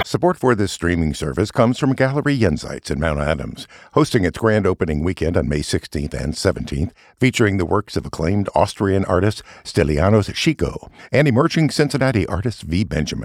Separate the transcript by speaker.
Speaker 1: Support for this streaming service comes from Gallery Jenseits in Mount Adams, hosting its grand opening weekend on May 16th and 17th, featuring the works of acclaimed Austrian artist Stylianos Chico and emerging Cincinnati artist V. Benjamin.